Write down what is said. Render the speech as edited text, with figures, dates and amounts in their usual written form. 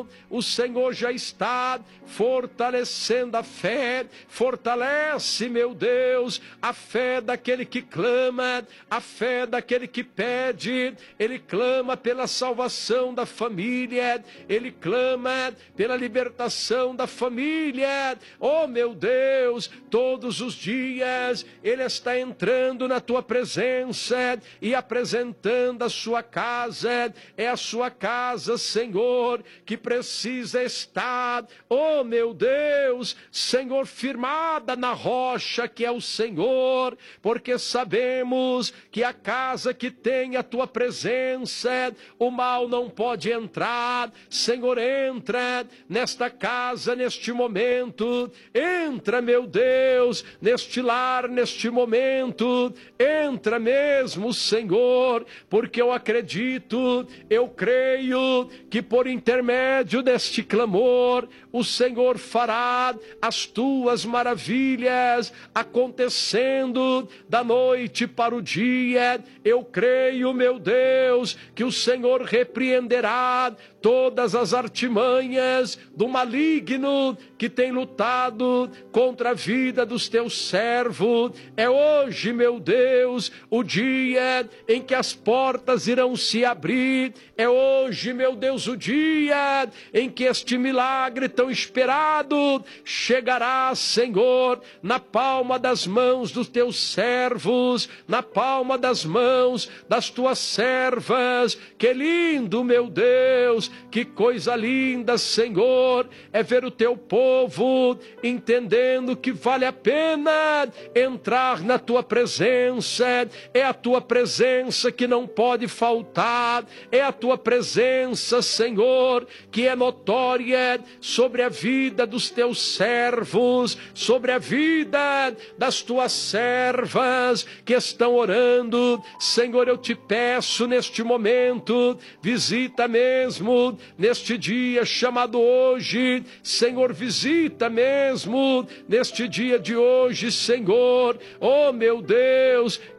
O Senhor já está fortalecendo a fé. Fortalece, meu Deus, a fé daquele que clama, a fé daquele que pede. Ele clama pela salvação da família, ele clama pela libertação da família. Oh, meu Deus, todos os dias ele está entrando na tua presença e apresentando a sua casa. É a sua casa, Senhor, que precisa estar, oh meu Deus, Senhor, firmada na rocha que é o Senhor, porque sabemos que a casa que tem a tua presença, o mal não pode entrar. Senhor, entra nesta casa, neste momento, entra, meu Deus, neste lar, neste momento, entra mesmo, Senhor, porque eu acredito, eu creio que por intermédio deste clamor, o Senhor fará as tuas maravilhas acontecendo da noite para o dia. Eu creio, meu Deus, que o Senhor repreenderá todas as artimanhas do maligno que tem lutado contra a vida dos teus servos. É hoje, meu Deus, o dia em que as portas irão se abrir. É hoje, meu Deus, o dia em que este milagre tão esperado chegará, Senhor, na palma das mãos dos teus servos, na palma das mãos das tuas servas. Que lindo, meu Deus, que coisa linda, Senhor, é ver o teu povo entendendo que vale a pena entrar na tua presença. É a tua presença que não pode faltar, é a tua presença, Senhor, que é notória sobre a vida dos teus servos, sobre a vida das tuas servas que estão orando. Senhor, eu te peço neste momento, visita mesmo neste dia chamado hoje. Senhor, visita mesmo neste dia de hoje, Senhor. Oh, meu Deus,